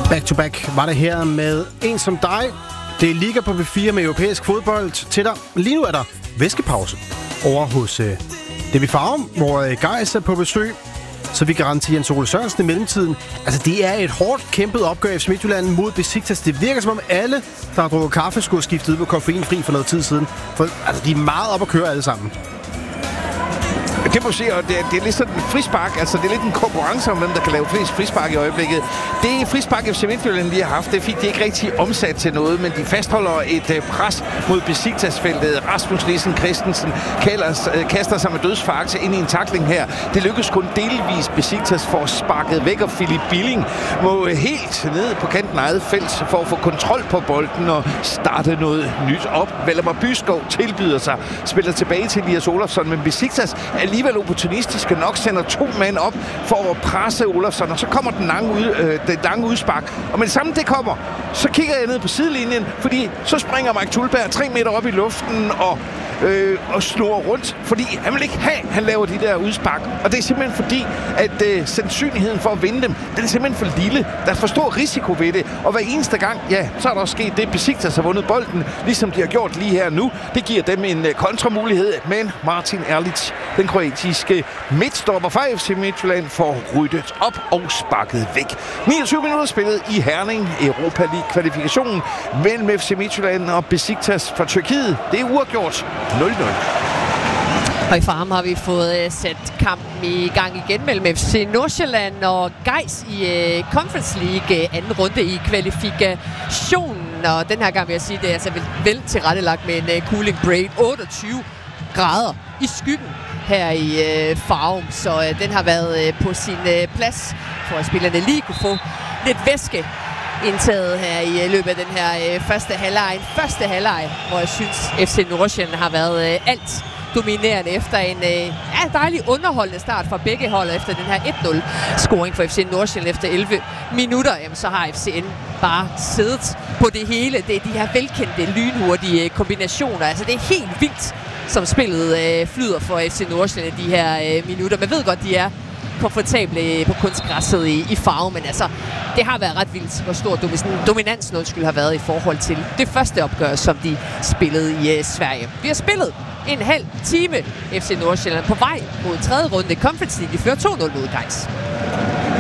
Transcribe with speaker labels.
Speaker 1: Back to back var det her med En som dig. Det er Liga på B4 med europæisk fodbold til dig. Lige nu er der væskepause over hos DB Farum, hvor Gejs er på besøg. Så vi garanterer Jens Ole Sørensen i mellemtiden. Altså, det er et hårdt kæmpet opgør i Midtjylland mod Besiktas. Det virker som om alle, der har drukket kaffe, skulle have skiftet ud på koffeinfri for noget tid siden. For altså, de er meget op at køre alle sammen.
Speaker 2: Det må sige, og det er lidt sådan en frispark. Altså, det er lidt en konkurrence om, hvem der kan lave flest frispark i øjeblikket. Det frispark, FC Midtjylland lige har haft, det fik de ikke rigtig omsat til noget, men de fastholder et pres mod Besiktas-feltet. Rasmus Nielsen Christensen kaster sig med dødsfart ind i en tackling her. Det lykkes kun delvis. Besiktas får sparket væk, og Philip Billing må helt ned på kanten af eget felt for at få kontrol på bolden og starte noget nyt op. Valdemar Byskov tilbyder sig, spiller tilbage til Elias Olofsson, men Besiktas alligevel opportunistiske nok sender 2 mand op for at presse Olofsson, og så kommer den lange udspark. Og med det samme det kommer, så kigger jeg ned på sidelinjen, fordi så springer Mike Thulberg 3 meter op i luften og snurrer rundt, fordi han vil ikke have, han laver de der udspark. Og det er simpelthen fordi, at sandsynligheden for at vinde dem, den er simpelthen for lille. Der er for stor risiko ved det, og hver eneste gang, ja, så er der også sket det, Besiktas har vundet bolden, ligesom de har gjort lige her nu. Det giver dem en kontramulighed, men Martin Erlic, den kroatiske midtstopper fra FC Midtjylland, får ryddet op og sparket væk. 29 minutter spillet i Herning, Europa League-kvalifikationen mellem FC Midtjylland og Besiktas fra Tyrkiet. Det er uafgjort 0-0.
Speaker 3: Og i Farum har vi fået sat kampen i gang igen mellem FC Nordsjælland og Gejs i Conference League anden runde i kvalifikationen. Og den her gang vil jeg sige, det er altså vel tilrettelagt med en cooling break. 28 grader i skyggen her i Farum, så den har været på sin plads for at spillerne lige kunne få lidt væske indtaget her i løbet af den her første halvleg, hvor jeg synes FC Nordsjælland har været alt dominerende efter en dejlig underholdende start fra begge hold efter den her 1-0-scoring for FC Nordsjælland efter 11 minutter. Jamen, så har FCN bare siddet på det hele. Det er de her velkendte, lynhurtige kombinationer. Altså, det er helt vildt, som spillet flyder for FC Nordsjælland de her minutter. Man ved godt, de er komfortable på kunstgræsset i Farum, men altså, det har været ret vildt, hvor stor dominansen har været i forhold til det første opgør, som de spillede i Sverige. Vi har spillet en halv time FC Nordsjælland på vej mod 3. runde Conference League. De fører 2-0 mod Gejs.